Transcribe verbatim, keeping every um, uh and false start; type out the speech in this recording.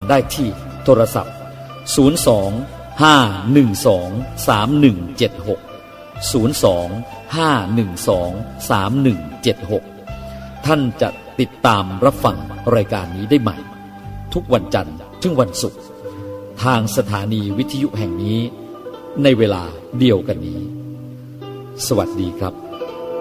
ได้ที่โทรศัพท์ศูนย์ สอง ห้า หนึ่ง สอง สาม หนึ่ง เจ็ด หก ศูนย์ สอง ห้า หนึ่ง สอง สาม หนึ่ง เจ็ด หกท่านจะติดตามรับฟังรายการนี้ได้ใหม่ทุกวันจันทร์ถึงวันศุกร์ทางสถานีวิทยุแห่งนี้ในเวลาเดียวกันนี้สวัสดีครับ